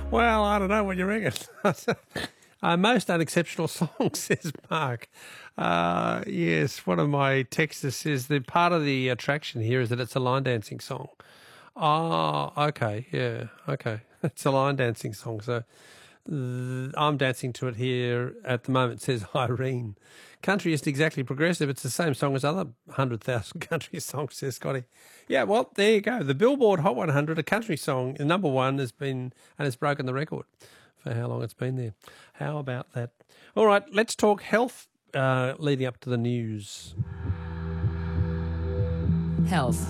Well, I don't know what you reckon. Most unexceptional song, says Mark. Yes, one of my texters says the part of the attraction here is that it's a line dancing song. Oh, okay, yeah, okay. It's a line dancing song, so I'm dancing to it here at the moment, says Irene. Country isn't exactly progressive. It's the same song as other 100,000 country songs, says Scotty. Yeah, well, there you go. The Billboard Hot 100, a country song, number one, has been, and it's broken the record for how long it's been there. How about that? All right, let's talk health leading up to the news. Health.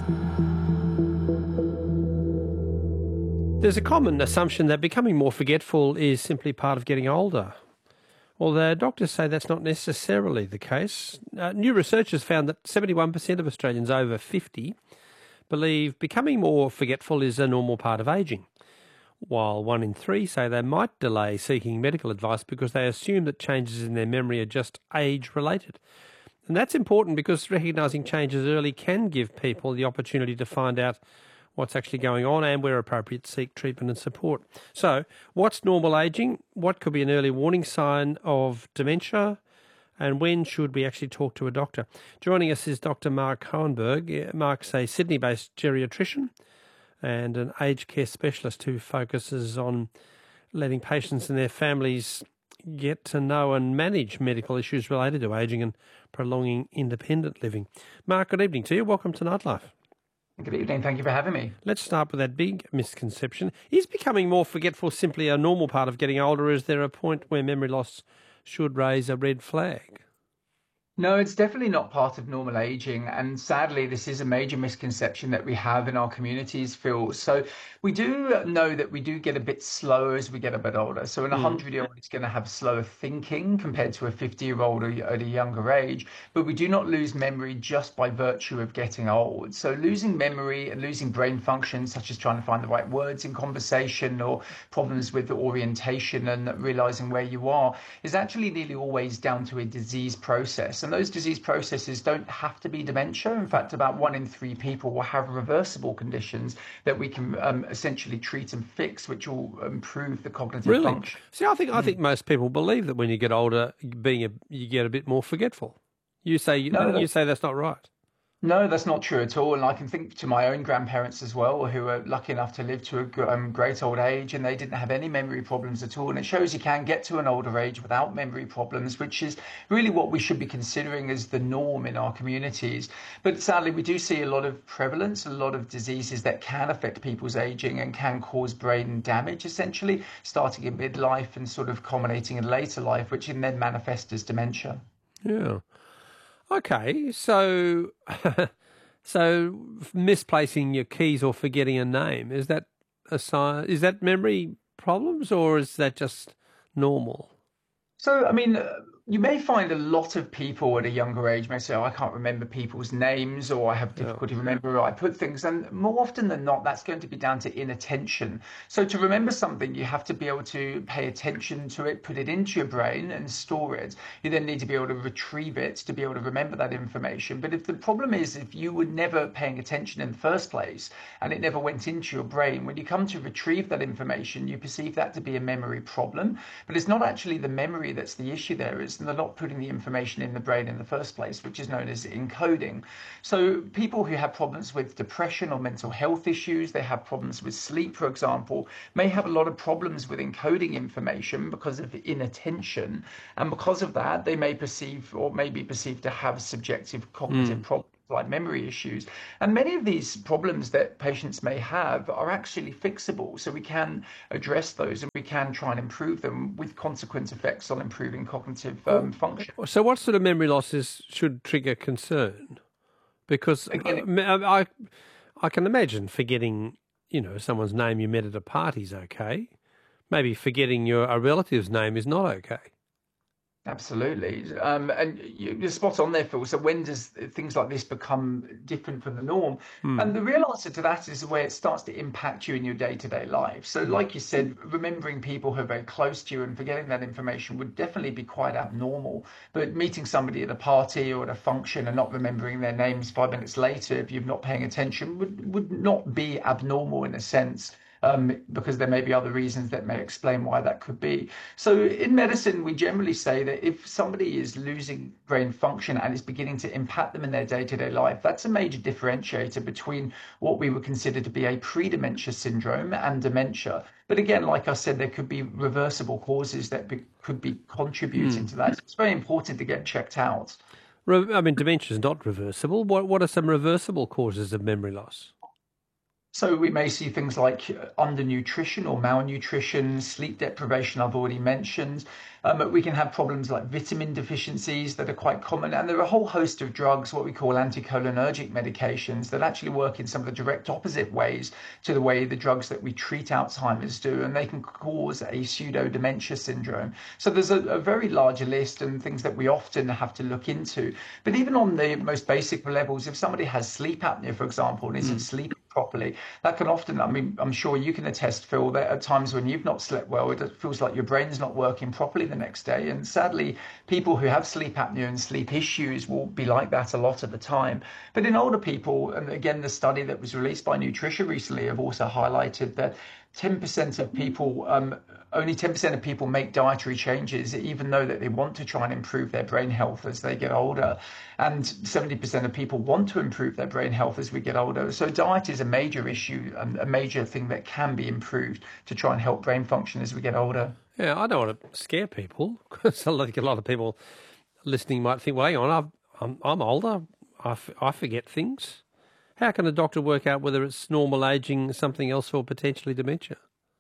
There's a common assumption that becoming more forgetful is simply part of getting older. Although doctors say that's not necessarily the case. New research has found that 71% of Australians over 50 believe becoming more forgetful is a normal part of ageing, while 1 in 3 say they might delay seeking medical advice because they assume that changes in their memory are just age-related. And that's important because recognising changes early can give people the opportunity to find out what's actually going on and, where appropriate, seek treatment and support. So, what's normal ageing? What could be an early warning sign of dementia? And when should we actually talk to a doctor? Joining us is Dr. Mark Hohenberg. Mark's a Sydney-based geriatrician and an aged care specialist who focuses on letting patients and their families get to know and manage medical issues related to ageing and prolonging independent living. Mark, good evening to you. Welcome to Nightlife. Good evening. Thank you for having me. Let's start with that big misconception. Is becoming more forgetful simply a normal part of getting older, or is there a point where memory loss should raise a red flag? No, it's definitely not part of normal aging. And sadly, this is a major misconception that we have in our communities, Phil. So we do know that we do get a bit slower as we get a bit older. So an 100-year-old is going to have slower thinking compared to a 50-year-old at a younger age. But we do not lose memory just by virtue of getting old. So losing memory and losing brain function, such as trying to find the right words in conversation or problems with orientation and realizing where you are, is actually nearly always down to a disease process. And those disease processes don't have to be dementia. In fact, about 1 in 3 people will have reversible conditions that we can essentially treat and fix, which will improve the cognitive function. See, I think most people believe that when you get older, you get a bit more forgetful. You say that's not right. No, that's not true at all. And I can think to my own grandparents as well, who were lucky enough to live to a great old age, and they didn't have any memory problems at all. And it shows you can get to an older age without memory problems, which is really what we should be considering as the norm in our communities. But sadly, we do see a lot of prevalence, a lot of diseases that can affect people's aging and can cause brain damage, essentially, starting in midlife and sort of culminating in later life, which can then manifest as dementia. Yeah. Okay, so misplacing your keys or forgetting a name, is that a sign? Is that memory problems, or is that just normal? So, I mean, you may find a lot of people at a younger age may say, oh, I can't remember people's names, or I have difficulty remembering where I put things. And more often than not, that's going to be down to inattention. So to remember something, you have to be able to pay attention to it, put it into your brain and store it. You then need to be able to retrieve it to be able to remember that information. But if the problem is, if you were never paying attention in the first place and it never went into your brain, when you come to retrieve that information, you perceive that to be a memory problem. But it's not actually the memory that's the issue there. It's they're not putting the information in the brain in the first place, which is known as encoding. So people who have problems with depression or mental health issues, they have problems with sleep, for example, may have a lot of problems with encoding information because of inattention. And because of that, they may perceive or may be perceived to have subjective cognitive problems, like memory issues. And many of these problems that patients may have are actually fixable. So we can address those and we can try and improve them with consequent effects on improving cognitive function. So what sort of memory losses should trigger concern? Because I can imagine forgetting, someone's name you met at a party is okay. Maybe forgetting a relative's name is not okay. Absolutely. And you're spot on there, Phil. So when does things like this become different from the norm? And the real answer to that is the way it starts to impact you in your day-to-day life. So like you said, remembering people who are very close to you and forgetting that information would definitely be quite abnormal. But meeting somebody at a party or at a function and not remembering their names 5 minutes later, if you're not paying attention, would not be abnormal in a sense. because there may be other reasons that may explain why that could be. So in medicine, we generally say that if somebody is losing brain function and is beginning to impact them in their day-to-day life, that's a major differentiator between what we would consider to be a pre-dementia syndrome and dementia. But again, like I said, there could be reversible causes that could be contributing to that. So it's very important to get checked out. I mean, dementia is not reversible. What are some reversible causes of memory loss? So we may see things like undernutrition or malnutrition, sleep deprivation, I've already mentioned. We can have problems like vitamin deficiencies that are quite common. And there are a whole host of drugs, what we call anticholinergic medications, that actually work in some of the direct opposite ways to the way the drugs that we treat Alzheimer's do. And they can cause a pseudo-dementia syndrome. So there's a very large list and things that we often have to look into. But even on the most basic levels, if somebody has sleep apnea, for example, and isn't sleeping properly, that can often, I mean, I'm sure you can attest, Phil, that at times when you've not slept well, it feels like your brain's not working properly the next day. And sadly, people who have sleep apnea and sleep issues will be like that a lot of the time. But in older people, and again, the study that was released by Nutrition recently have also highlighted that 10% of people, only 10% of people make dietary changes, even though that they want to try and improve their brain health as they get older. And 70% of people want to improve their brain health as we get older. So diet is a major issue and a major thing that can be improved to try and help brain function as we get older. Yeah, I don't want to scare people because I think a lot of people listening might think, well, hang on, I'm older, I forget things. How can a doctor work out whether it's normal aging, something else, or potentially dementia?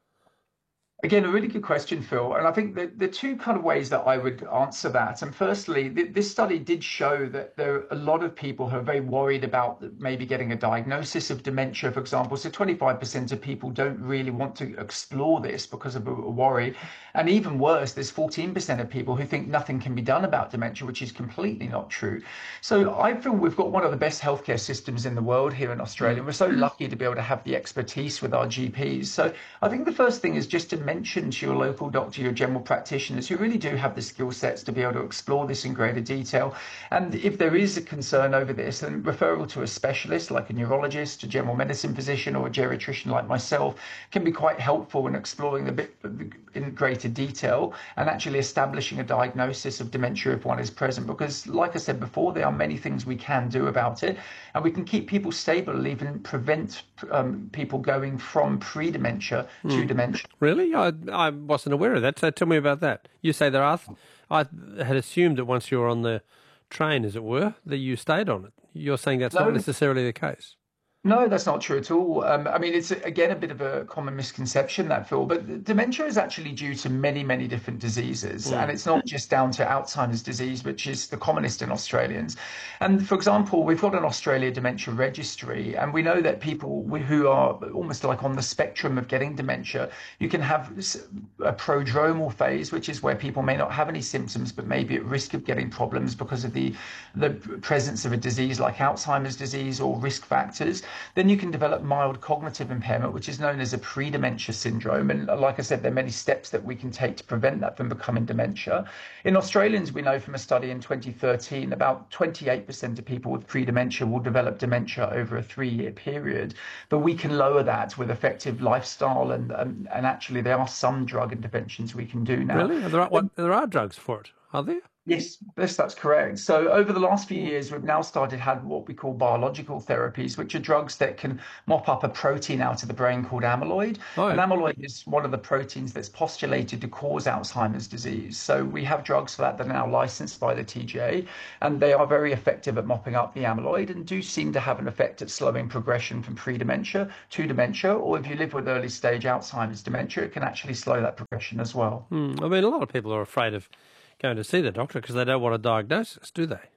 Again, a really good question, Phil. And I think that the two kind of ways that I would answer that. And firstly, this study did show that there are a lot of people who are very worried about maybe getting a diagnosis of dementia, for example. So 25% of people don't really want to explore this because of a worry. And even worse, there's 14% of people who think nothing can be done about dementia, which is completely not true. So I feel we've got one of the best healthcare systems in the world here in Australia. We're so lucky to be able to have the expertise with our GPs. So I think the first thing is just to mention to your local doctor, your general practitioners, who really do have the skill sets to be able to explore this in greater detail. And if there is a concern over this, then referral to a specialist like a neurologist, a general medicine physician, or a geriatrician like myself can be quite helpful in exploring the bit in greater detail and actually establishing a diagnosis of dementia if one is present. Because like I said before, there are many things we can do about it, and we can keep people stable, even prevent people going from pre-dementia to dementia. Really? I wasn't aware of that. So tell me about that. You say there are, I had assumed that once you're on the train, as it were, that you stayed on it. You're saying that's not necessarily the case. No, that's not true at all. I mean, it's again a bit of a common misconception, that, Phil, but dementia is actually due to many, many different diseases. And it's not just down to Alzheimer's disease, which is the commonest in Australians. And for example, we've got an Australia Dementia Registry, and we know that people who are almost like on the spectrum of getting dementia, you can have a prodromal phase, which is where people may not have any symptoms, but may be at risk of getting problems because of the presence of a disease like Alzheimer's disease or risk factors. Then you can develop mild cognitive impairment, which is known as a pre-dementia syndrome. And like I said, there are many steps that we can take to prevent that from becoming dementia. In Australians, we know from a study in 2013, about 28% of people with pre-dementia will develop dementia over a 3-year period. But we can lower that with effective lifestyle, and actually there are some drug interventions we can do now. Really? There are drugs for it, are there? Yes, that's correct. So over the last few years, we've now started had what we call biological therapies, which are drugs that can mop up a protein out of the brain called amyloid. Oh, yeah. And amyloid is one of the proteins that's postulated to cause Alzheimer's disease. So we have drugs for that are now licensed by the TGA, and they are very effective at mopping up the amyloid and do seem to have an effect at slowing progression from pre-dementia to dementia. Or if you live with early stage Alzheimer's dementia, it can actually slow that progression as well. I mean, a lot of people are afraid of going to see the doctor because they don't want a diagnosis, do they?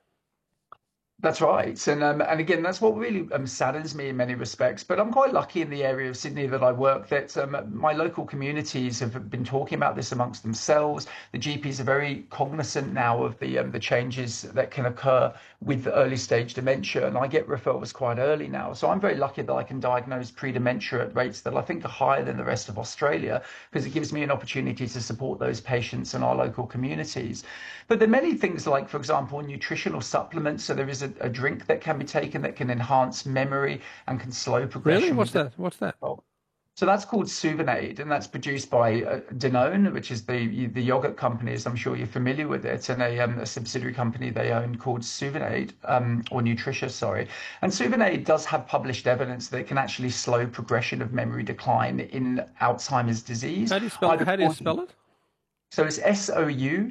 That's right. And again, that's what really saddens me in many respects. But I'm quite lucky in the area of Sydney that I work that my local communities have been talking about this amongst themselves. The GPs are very cognizant now of the changes that can occur with early stage dementia. And I get referrals quite early now. So I'm very lucky that I can diagnose pre-dementia at rates that I think are higher than the rest of Australia, because it gives me an opportunity to support those patients in our local communities. But there are many things like, for example, nutritional supplements. So there is a drink that can be taken that can enhance memory and can slow progression. Really? What's that? Well, So that's called Suvinade, and that's produced by Danone, which is the yogurt company, as I'm sure you're familiar with it, and a subsidiary company they own called Suvinade, or Nutritious, sorry. And Suvinade does have published evidence that it can actually slow progression of memory decline in Alzheimer's disease. How do you spell it? So it's Souvenaid.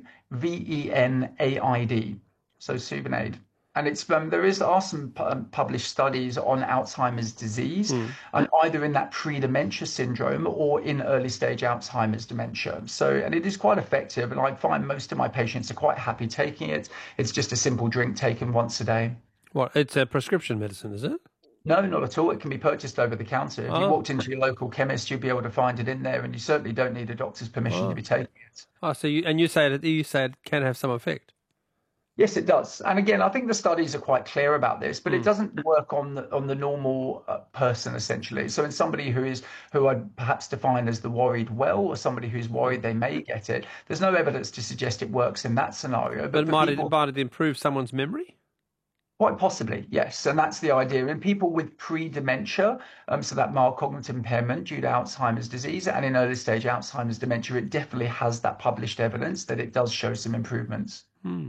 So Suvinade. And it's there are some published studies on Alzheimer's disease, and either in that pre-dementia syndrome or in early stage Alzheimer's dementia. So, and it is quite effective, and I find most of my patients are quite happy taking it. It's just a simple drink taken once a day. What? It's a prescription medicine, is it? No, not at all. It can be purchased over the counter. If you walked into your local chemist, you'd be able to find it in there, and you certainly don't need a doctor's permission to be taking it. Oh, so you say it can have some effect. Yes, it does. And again, I think the studies are quite clear about this, but it doesn't work on the normal person, essentially. So in somebody who I'd perhaps define as the worried well, or somebody who's worried they may get it, there's no evidence to suggest it works in that scenario. But might it improve someone's memory? Quite possibly, yes. And that's the idea. In people with pre-dementia, so that mild cognitive impairment due to Alzheimer's disease, and in early stage Alzheimer's dementia, it definitely has that published evidence that it does show some improvements.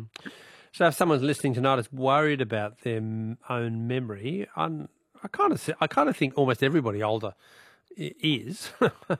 So if someone's listening tonight is worried about their own memory, I kind of think almost everybody older is.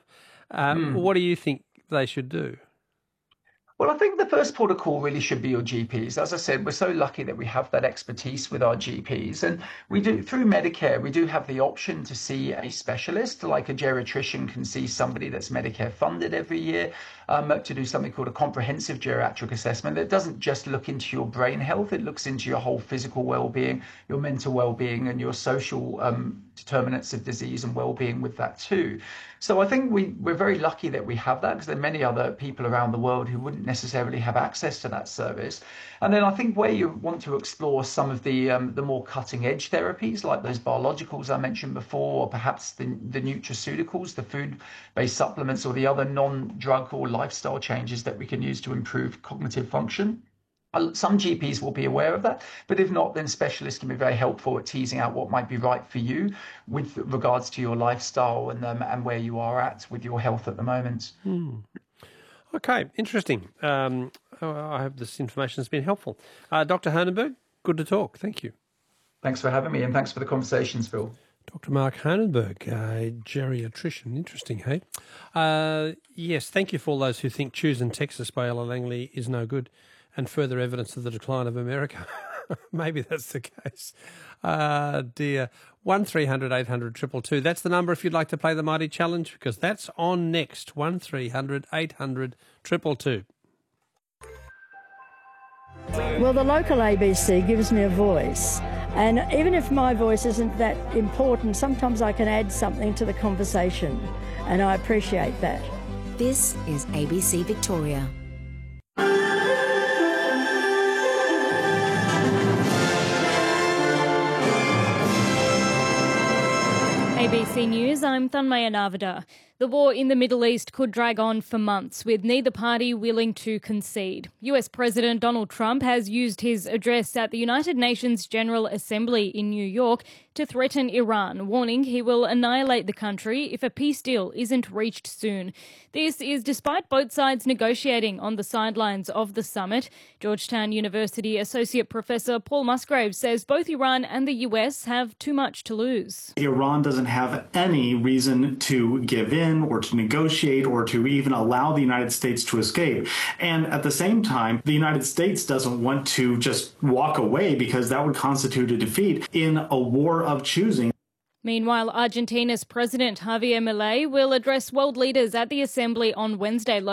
What do you think they should do? Well, I think the first port of call really should be your GPs. As I said, we're so lucky that we have that expertise with our GPs. And we do, through Medicare, we do have the option to see a specialist, like a geriatrician can see somebody that's Medicare funded every year, to do something called a comprehensive geriatric assessment. That doesn't just look into your brain health, it looks into your whole physical well-being, your mental well-being, and your social determinants of disease and well-being with that too. So I think we're very lucky that we have that, because there are many other people around the world who wouldn't necessarily have access to that service. And then I think where you want to explore some of the more cutting edge therapies, like those biologicals I mentioned before, or perhaps the nutraceuticals, the food-based supplements, or the other non-drug or lifestyle changes that we can use to improve cognitive function. Some GPs will be aware of that, but if not, then specialists can be very helpful at teasing out what might be right for you with regards to your lifestyle and where you are at with your health at the moment. Okay, interesting. I hope this information has been helpful. Dr. Hohenberg, good to talk. Thank you. Thanks for having me, and thanks for the conversations, Phil. Dr. Mark Hohenberg, a geriatrician. Interesting, hey? Yes, thank you for all those who think Choosing Texas by Ella Langley is no good and further evidence of the decline of America. Maybe that's the case. Dear. 1300 800 222. That's the number if you'd like to play the Mighty Challenge, because that's on next. 1300 800 222. Well, the local ABC gives me a voice. And even if my voice isn't that important, sometimes I can add something to the conversation. And I appreciate that. This is ABC Victoria. ABC News, I'm Thanmaya Navada. The war in the Middle East could drag on for months, with neither party willing to concede. US President Donald Trump has used his address at the United Nations General Assembly in New York to threaten Iran, warning he will annihilate the country if a peace deal isn't reached soon. This is despite both sides negotiating on the sidelines of the summit. Georgetown University Associate Professor Paul Musgrave says both Iran and the US have too much to lose. Iran doesn't have any reason to give in or to negotiate or to even allow the United States to escape. And at the same time, the United States doesn't want to just walk away, because that would constitute a defeat in a war of choosing. Meanwhile, Argentina's President Javier Milei will address world leaders at the Assembly on Wednesday.